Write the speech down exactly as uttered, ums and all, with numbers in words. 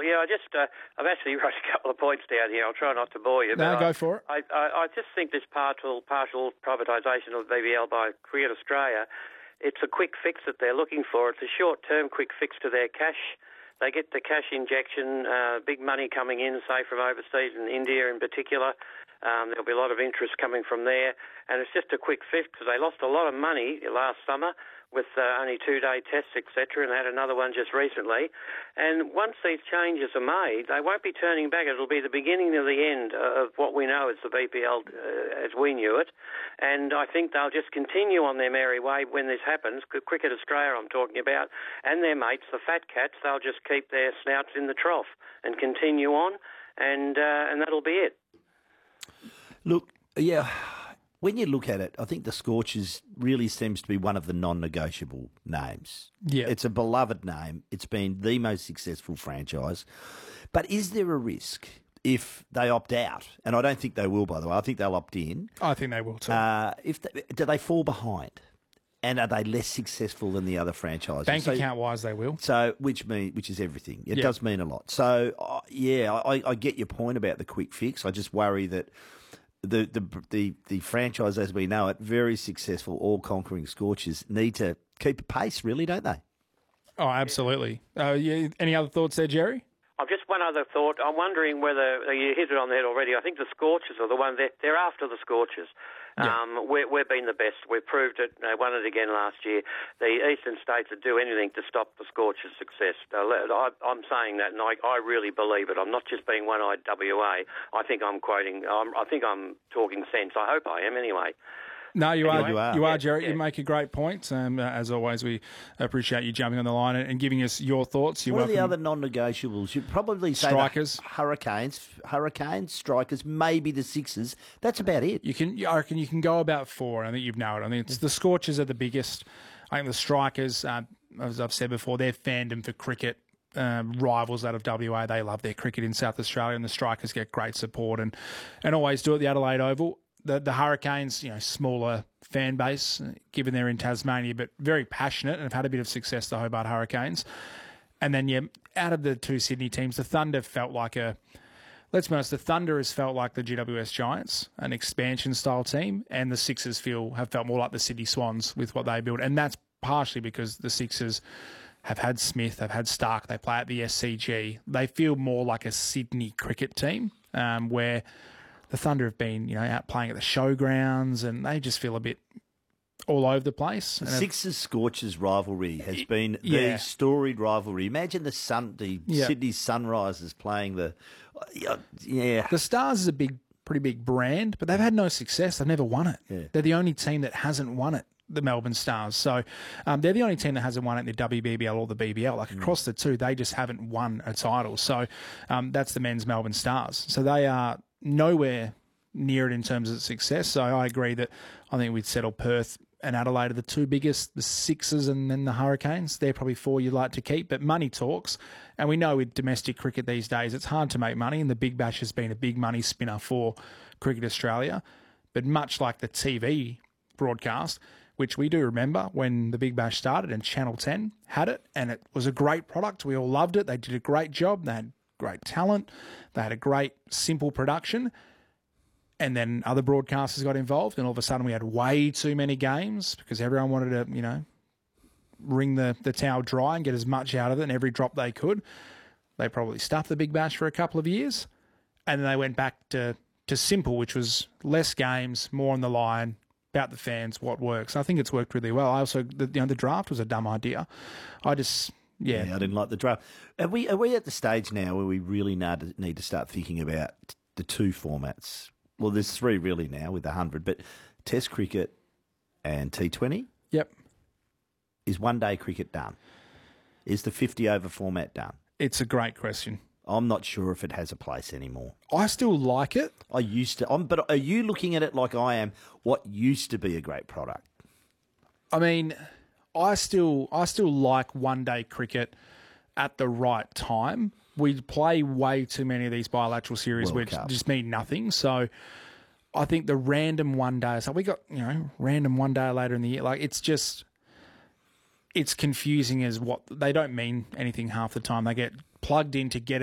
Yeah, I just, uh, I've actually wrote a couple of points down here. I'll try not to bore you. No, but go I, for it. I, I, I just think this partial, partial privatisation of the B B L by Cricket Australia, it's a quick fix that they're looking for. It's a short-term quick fix to their cash. They get the cash injection, uh, big money coming in, say, from overseas and India in particular. Um, there'll be a lot of interest coming from there. And it's just a quick fix because they lost a lot of money last summer with uh, only two-day tests, et cetera, and had another one just recently. And once these changes are made, they won't be turning back. It'll be the beginning of the end of what we know as the B P L uh, as we knew it. And I think they'll just continue on their merry way when this happens. Cricket Australia I'm talking about, and their mates, the fat cats, they'll just keep their snouts in the trough and continue on, and uh, and that'll be it. Look, yeah, when you look at it, I think the Scorchers really seems to be one of the non-negotiable names. Yeah. It's a beloved name. It's been the most successful franchise. But is there a risk if they opt out? And I don't think they will, by the way. I think they'll opt in. I think they will too. Uh, if they, do they fall behind? And are they less successful than the other franchises? Bank so, account wise, they will. So, which mean, which is everything. It Yeah. does mean a lot. So, uh, yeah, I, I get your point about the quick fix. I just worry that the the the, the franchise, as we know it, very successful, all-conquering Scorchers, need to keep a pace, really, don't they? Oh, absolutely. Uh, yeah, any other thoughts there, Jerry? I've just one other thought. I'm wondering whether uh, you hit it on the head already. I think the Scorchers are the one. They're, they're after the Scorchers. Yeah. Um, we're, we've been the best. We've proved it. They won it again last year. The eastern states would do anything to stop the Scorchers' success. Uh, I, I'm saying that, and I, I really believe it. I'm not just being one-eyed W A. I think I'm quoting. I'm, I think I'm talking sense. I hope I am, anyway. No, you are. You You are. are, you are Yeah, Jerry. yeah. You make a great point. Um, uh, as always, we appreciate you jumping on the line and, and giving us your thoughts. You're What are the welcome. other non-negotiables? You'd probably say the Strikers. Hurricanes, Hurricanes, Strikers, maybe the Sixers. That's about it. You can, I reckon, you can go about four. I think you've nailed it. I think it's the Scorchers are the biggest. I think the Strikers, uh, as I've said before, their fandom for cricket. Um, rivals out of W A, they love their cricket in South Australia, and the Strikers get great support and, and always do at the Adelaide Oval. The the Hurricanes, you know, smaller fan base, given they're in Tasmania, but very passionate and have had a bit of success, the Hobart Hurricanes. And then, yeah, out of the two Sydney teams, the Thunder felt like a, let's be honest, the Thunder has felt like the G W S Giants, an expansion-style team, and the Sixers feel have felt more like the Sydney Swans with what they build. And that's partially because the Sixers have had Smith, they've had Stark, they play at the S C G. They feel more like a Sydney cricket team, um, where the Thunder have been, you know, out playing at the showgrounds, and they just feel a bit all over the place. The And Sixers Scorchers rivalry has been yeah. the storied rivalry. Imagine the sun, the Yeah. Sydney Sunrisers playing the, uh, yeah. the Stars is a big, pretty big brand, but they've had no success. They've never won it. Yeah. They're the only team that hasn't won it, the Melbourne Stars. So um, they're the only team that hasn't won it in the W B B L or the B B L. Like across the two, they just haven't won a title. So um, that's the men's Melbourne Stars. So they are nowhere near it in terms of success. So I agree that I think we'd settle Perth and Adelaide are the two biggest, the Sixers and then the Hurricanes. They're probably four you'd like to keep, but money talks. And we know with domestic cricket these days, it's hard to make money, and the Big Bash has been a big money spinner for Cricket Australia. But much like the T V broadcast, which we do remember when the Big Bash started and Channel ten had it, and it was a great product. We all loved it. They did a great job. They had great talent. They had a great, simple production. And then other broadcasters got involved, and all of a sudden we had way too many games because everyone wanted to, you know, wring the, the towel dry and get as much out of it and every drop they could. They probably stuffed the Big Bash for a couple of years, and then they went back to, to simple, which was less games, more on the line, about the fans, what works. I think it's worked really well. I also, the, you know, the draft was a dumb idea. I just, yeah. yeah. I didn't like the draft. Are we, are we at the stage now where we really need need to start thinking about the two formats? Well, there's three really now with the one hundred, but Test cricket and T twenty? Yep. Is one-day cricket done? Is the fifty-over format done? It's a great question. I'm not sure if it has a place anymore. I still like it. I used to, I'm, but are you looking at it like I am, what used to be a great product? I mean, I still I still like one-day cricket at the right time. We play way too many of these bilateral series, World which Cup. just mean nothing. So I think the random one day, so we got, you know, random one day later in the year. Like, it's just, it's confusing as what, they don't mean anything half the time. They get plugged in to get